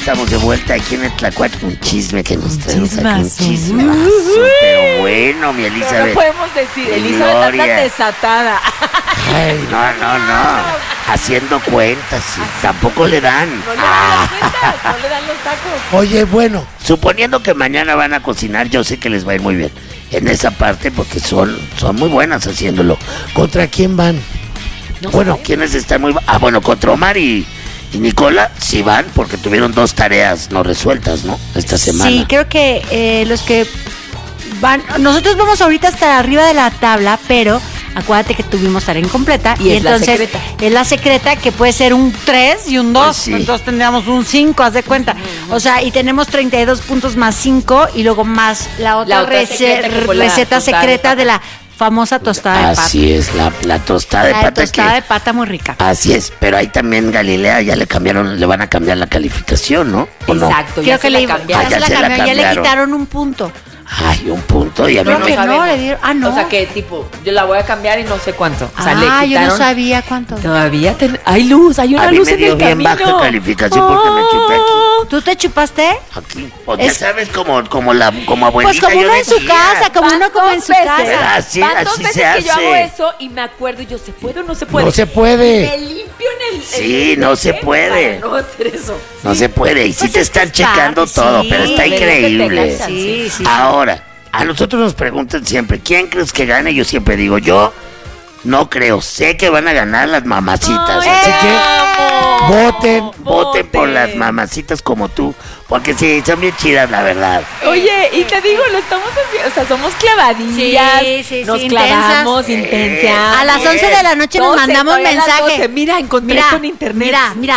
estamos de vuelta aquí en el Tlacuache. Un chisme que nos traemos aquí, un Chismazo. chismazo. Pero bueno, mi Elizabeth. Pero no podemos decir, Mi Elizabeth anda Gloria. desatada. Ay, no. Haciendo cuentas, sí. Tampoco le dan. No le dan las cuentas, no le dan los tacos. Oye, bueno, Suponiendo que mañana van a cocinar, yo sé que les va a ir muy bien en esa parte porque son muy buenas haciéndolo. ¿contra quién van? No Bueno, sé. ¿quiénes están muy... bueno, contra Omar y Nicola sí van porque tuvieron 2 tareas no resueltas, ¿no? Esta semana. Sí, creo que los que van, nosotros vamos ahorita hasta arriba de la tabla, pero acuérdate que tuvimos tarea incompleta Y es la entonces secreta. es la secreta que puede ser un 3 y un 2, Pues sí. entonces tendríamos un 5, haz de cuenta. O sea, y tenemos 32 puntos más 5 y luego más la otra secreta que fue la receta tostada de secreta pata. de la famosa tostada de pata. Así es, la tostada de La pata tostada que... de pata muy rica. Así es, pero ahí también Galilea ya le van a cambiar la calificación, ¿no? ¿O no? Exacto, Creo ya que se le la cambiaron. ya se la ya se la cambiaron, ya le cambiaron. quitaron un punto. Ay, un punto y a mí Creo no que me... no, le dieron, no. O sea que tipo, yo la voy a cambiar y no sé cuánto. O sea, le yo no quitaron. sabía cuánto. Todavía hay luz, hay una A mí luz me en dio el bien camino. baja calificación porque me chupé ¿Tú te chupaste? aquí. O ya Es- sabes, como abuelita. Pues como yo uno en su decía. casa, como Van uno como en dos su veces. casa. Así- Van 2 así veces se que yo hago hace. eso y me acuerdo y yo, ¿se puede o no se puede? No se Me puede. limpio en el... Sí, no se puede. Para no hacer eso. No se puede, y sí Pues te es que están es checando parte, todo, sí. pero está A ver, increíble. que te Sí, sí. Ahora, a nosotros nos preguntan siempre, ¿quién crees que gane? Yo siempre digo, yo no creo, sé que van a ganar las mamacitas. Ay, así que amo. voten por las mamacitas como tú, porque sí, son bien chidas, la verdad. Oye, y te digo, lo estamos haciendo, o sea, somos clavadillas, Sí, sí, nos sí, clavamos, intensas. A las 11 de la noche nos 12, mandamos todavía a las mensaje. 12. Mira, encontré esto en internet.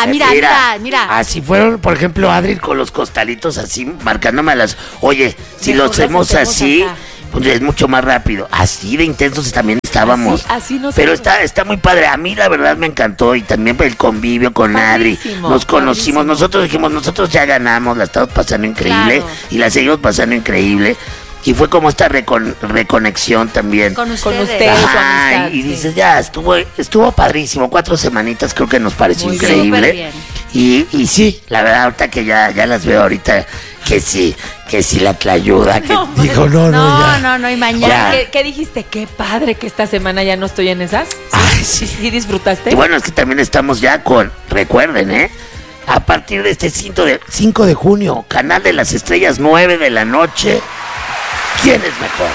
Mira. Así fueron, por ejemplo, Adri con los costalitos así, marcándome a las... Oye, si lo Mejor hacemos las hacemos así, acá. pues es mucho más rápido. Así de intensos también estábamos. Así no Pero sabemos. está muy padre. A mí la verdad me encantó y también el convivio con Adri. Padrísimo, Nos conocimos, padrísimo. nosotros dijimos, nosotros ya ganamos, la estamos pasando increíble Claro. y la seguimos pasando increíble. Y fue como esta reconexión también. Con ustedes. ustedes. su Ajá, amistad, y sí. dices, ya, estuvo padrísimo, 4 semanitas creo que nos pareció Muy increíble. súper bien. Y sí, la verdad, ahorita que ya las veo ahorita, que sí la tlayuda, que Dijo, no, No, y Ya. mañana. ¿Qué dijiste? Qué padre que esta semana ya no estoy en esas. Ay, sí. ¿Sí disfrutaste? Y bueno, es que también estamos ya recuerden, a partir de este 5 de junio, Canal de las Estrellas, 9 de la noche, ¿quién es mejor?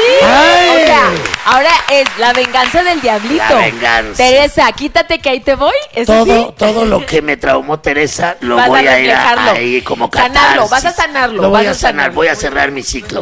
O sea, ahora es la venganza del diablito. La venganza. Teresa, quítate que ahí te voy. ¿Eso Todo lo que me traumó Teresa, lo Vas a voy a ir reflejarlo. ahí como Sanarlo, catarsis. vas a sanarlo, Lo voy vas a a sanar, sanar. voy a cerrar mi ciclo.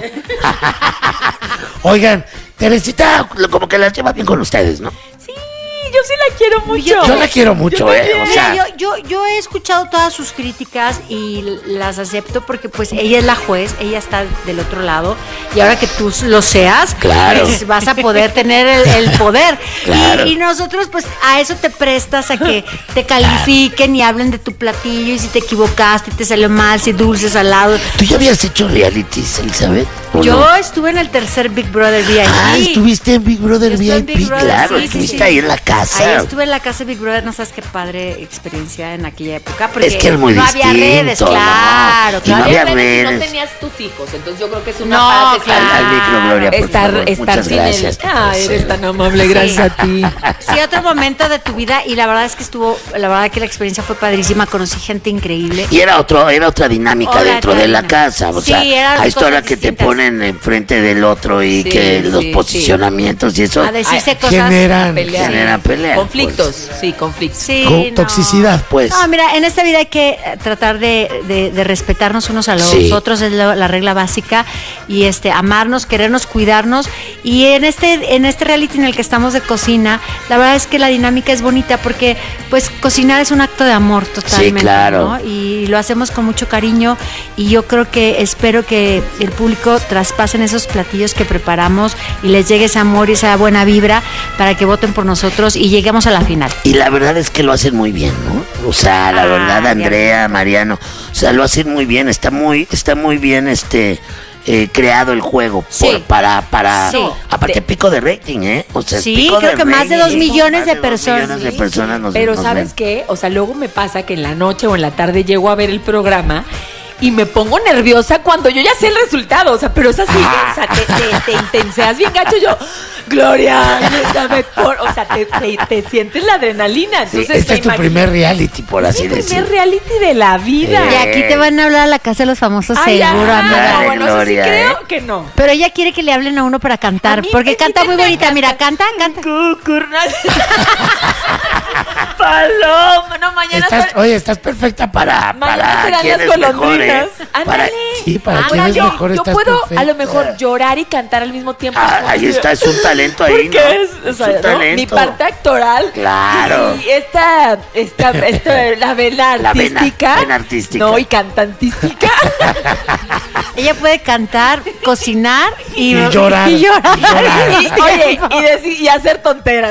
Oigan, Teresita, como que la lleva bien con ustedes, ¿no? Sí, yo sí la quiero mucho. yo la quiero mucho, O sea, Mira, yo he escuchado todas sus críticas y las acepto porque pues ella es la juez, ella está del otro lado y ahora que tú lo seas, Claro. pues, vas a poder tener el poder. Claro. Y nosotros pues a eso te prestas, a que te califiquen y hablen de tu platillo y si te equivocaste, te salió mal, si dulce, salado. ¿tú ya habías hecho realities, Elizabeth? ¿O Yo no? estuve en el tercer Big Brother VIP. Estuviste en Big Brother Yo estuve en VIP, Big Brother, claro, sí, estuviste sí. ahí en la casa. Ahí estuve en la casa de Big Brother, no sabes qué padre experiencia en aquella época. Porque Es que era muy no había redes, distinto, ¿no? claro, Y no claro. había redes y no redes. tenías tus hijos, entonces yo creo que es una No, paz claro. estar, Al micro, Gloria, por favor. estar Muchas sin gracias. eres tan amable, gracias a ti. Sí, otro momento de tu vida y la verdad es que la verdad que la experiencia fue padrísima, conocí gente increíble. Y era otra dinámica Otra dentro de la dinámica. casa, o Sí, sea, eran a esto ahora cosas que te distintas. ponen enfrente del otro y Sí, que los sí, posicionamientos y eso A decirse Ay, cosas. generan Pelear. generan pelea. Conflictos, sí, conflictos. Sí, no. toxicidad, pues. No, mira, en esta vida hay que tratar de respetarnos unos a los Sí. otros, es la regla básica, y amarnos, querernos, cuidarnos. Y en este reality en el que estamos de cocina, la verdad es que la dinámica es bonita porque pues cocinar es un acto de amor totalmente, claro. ¿no? Y lo hacemos con mucho cariño y yo creo que espero que el público traspasen esos platillos que preparamos y les llegue ese amor y esa buena vibra para que voten por nosotros y lleguemos a la final. Y la verdad es que lo hacen muy bien, ¿no? O sea, la verdad, ya Andrea, Mariano, o sea, lo hacen muy bien, está muy bien creado el juego Sí. para Sí. aparte pico de rating, o sea, Sí, pico creo de que más de rating, 2 millones de más personas. 2 millones de personas nos Pero nos ¿sabes ven. qué? O sea, luego me pasa que en la noche o en la tarde llego a ver el programa y me pongo nerviosa cuando yo ya sé el resultado. O sea, pero es así, o sea, te intenseas bien gacho. Yo, Gloria, Elizabeth, o sea, te sientes la adrenalina. Sí, Entonces, este es tu primer reality, por es así mi decir. primer reality de la vida. Y aquí te van a hablar a la casa de los famosos Ay, seguro, ajá, amiga. Dale, bueno, eso sí Gloria, creo que no. Pero ella quiere que le hablen a uno para cantar, A mí porque me canta muy quieren bonita. Mira, canta. Paloma, no, mañana Estás perfecta para serán quién las es mejor, golondrinas. Para, Ándale. sí, para Ah, quién es yo mejor, estás puedo perfecta. a lo mejor llorar y cantar al mismo tiempo. ahí está, es un talento ahí, Porque ¿no? es, o sea, un ¿no? talento. Mi parte actoral. Claro. Y la vena La vena artística. artística. No, y cantantística. Ella puede cantar, cocinar y llorar. Y llorar. Y llorar. Y, oye, y hacer tonteras.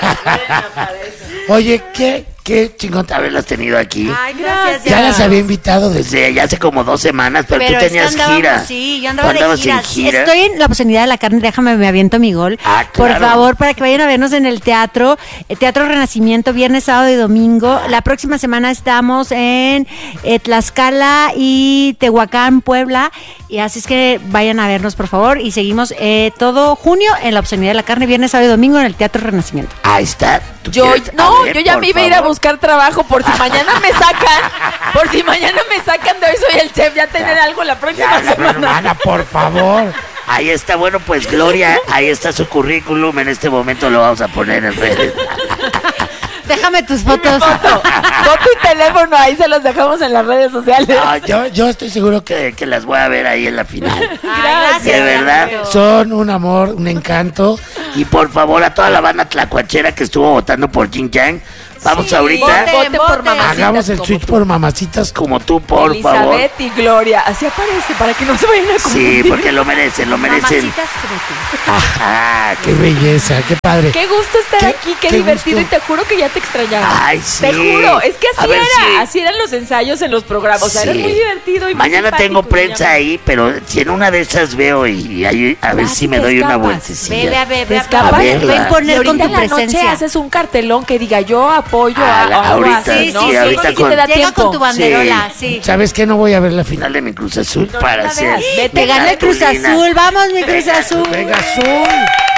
Oye, qué chingón. Haberlas tenido aquí. Ay, gracias. Ya las había invitado desde... Desde ya hace como 2 semanas, pero tú es que tenías andábamos, gira. Sí, yo Tú andaba de andabas en gira. gira. Estoy en la posibilidad de la carne, déjame, me aviento mi gol. Ah, Por claro. favor, para que vayan a vernos en el teatro Renacimiento, viernes, sábado y domingo. La próxima semana estamos en Tlaxcala y Tehuacán, Puebla. Y así es que vayan a vernos, por favor. Y seguimos todo junio en la obscenidad de la carne, viernes, sábado y domingo en el Teatro Renacimiento. Ahí está. ¿Tú Yo quieres? A ver, ya por me iba a ir a favor. buscar trabajo por si mañana me sacan. Por si mañana me sacan de hoy soy el chef, ya tener algo la próxima Ya, semana. Hermana, por favor. Ahí está, bueno, pues Gloria, ahí está su currículum. En este momento lo vamos a poner en redes. Déjame tus fotos. Foto y teléfono, ahí se los dejamos en las redes sociales. No, yo estoy seguro que las voy a ver ahí en la final. Ay, De verdad. amigo. Son un amor, un encanto. Y por favor, a toda la banda tlacuachera que estuvo votando por Jin Yang, vamos Sí, ahorita, Voten por voten. mamacitas. Hagamos el como switch tú. por mamacitas. como tú, por favor. Elizabeth y Gloria, así aparece, para que no se vayan a Sí, confundir. porque lo merecen. Mamacitas Frutti. Ajá, Qué belleza, qué padre. Qué gusto estar Qué- aquí, qué qué divertido, gusto. y te juro que ya te extrañaba. Ay, sí. Te juro, es que A así ver era, si- así eran los ensayos en los programas, o sea, era Sí. muy divertido y muy Mañana tengo simpático, prensa ya. ahí, pero si en una de esas veo y ahí, a ver Ah, si sí me te doy una escapas. vueltecilla. ¿Te escapas? A verla. Va a Y imponer ahorita con tu en la noche presencia. haces un cartelón que diga yo apoyo Ah, a la- o algo ahorita, así, ¿no? sí, ahorita Sí, con- te da Llega tiempo. con tu banderola, sí. ¿Sabes qué? No voy a ver la final. Final de mi Cruz Azul No, para no la hacer. veas, vete. Te gana el Cruz cartulina. Azul, vamos mi Cruz Venga, Azul. Venga, azul.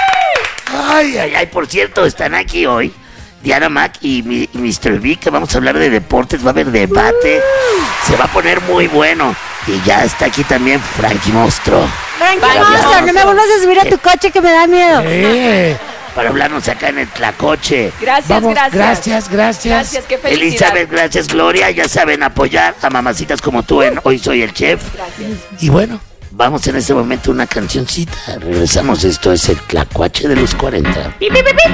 Ay, por cierto, están aquí hoy Diana Mac y Mr. B, que vamos a hablar de deportes, va a haber debate, se va a poner muy bueno. Y ya está aquí también Frankie Monstruo Frankie Vaya, Monster, no me Monster. vuelvas a subir a tu coche que me da miedo. para hablarnos acá en el Tlacoche. Gracias, Vamos, gracias. gracias. Qué felicidad. Elizabeth, gracias Gloria, ya saben apoyar a mamacitas como tú en Hoy Soy el Chef. Gracias. Y bueno, Vamos en este momento a una cancioncita, regresamos, esto es el Tlacuache de los 40.